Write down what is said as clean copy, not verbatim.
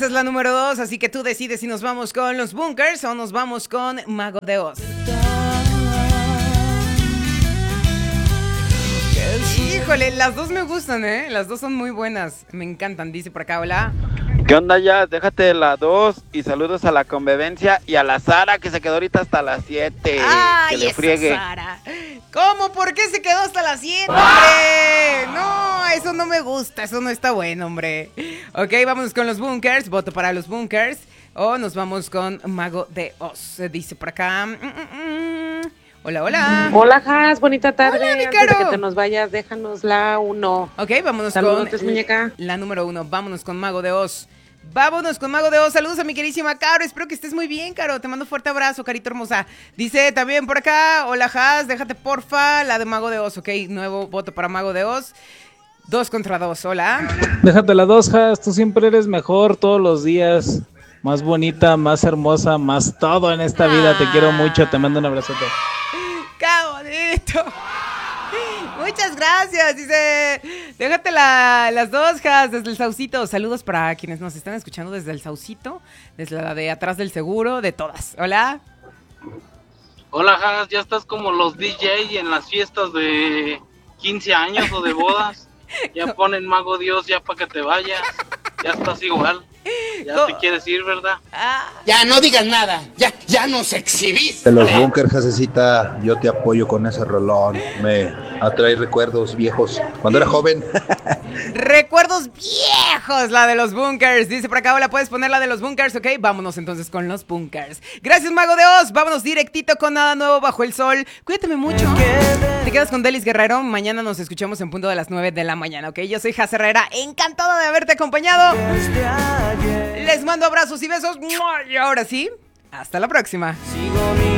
es la número 2, así que tú decides si nos vamos con los Bunkers o nos vamos con Mago de Oz. Híjole, las dos me gustan, las dos son muy buenas, me encantan, dice por acá, hola. ¿Qué onda ya? Déjate la 2 y saludos a la convivencia y a la Sara que se quedó ahorita hasta las 7. Ay, que le friegue. Sara. ¿Cómo? ¿Por qué se quedó hasta las 7, hombre? No, eso no me gusta, eso no está bueno, hombre. Ok, vámonos con los Bunkers, voto para los Bunkers. O nos vamos con Mago de Oz, dice por acá. Hola, hola. Hola, Has, bonita tarde. Hola, mi Antes de Caro. que te nos vayas, déjanos la 1. Ok, vámonos Saludos, con muñeca. la número 1. Vámonos con Mago de Oz. Vámonos con Mago de Oz. Saludos a mi queridísima Caro. Espero que estés muy bien, Caro. Te mando un fuerte abrazo, carito hermosa. Dice también por acá, hola, Has, déjate porfa la de Mago de Oz. Ok, nuevo voto para Mago de Oz. 2 contra 2, hola. Déjate la 2, Has, tú siempre eres mejor todos los días. Más bonita, más hermosa, más todo en esta vida. Te quiero mucho, te mando un abrazote. ¡Qué bonito! Muchas gracias. Dice, déjate las 2, Has, desde el Saucito. Saludos para quienes nos están escuchando desde el Saucito, desde la de atrás del seguro, de todas. Hola. Hola, Has, ya estás como los DJ en las fiestas de 15 años o de bodas. Ya ponen Mago Dios ya para que te vayas. Ya estás igual. Ya te quieres ir, ¿verdad? Ya no digas nada, ya nos exhibiste. De los Bunkers, Jasecita, yo te apoyo con ese rolón. Me atrae recuerdos viejos. Cuando era joven. Recuerdos viejos, la de los Bunkers. Dice por acá, hola, ¿puedes poner la de los Bunkers? Ok, vámonos entonces con los Bunkers. Gracias, Mago de Oz. Vámonos directito con Nada Nuevo Bajo el Sol. Cuídate mucho. Te quedas con Delis Guerrero. Mañana nos escuchamos en punto de las 9 de la mañana, ¿ok? Yo soy Has Herrera. Encantada de haberte acompañado. Les mando abrazos y besos. Y ahora sí, hasta la próxima. Sigo mi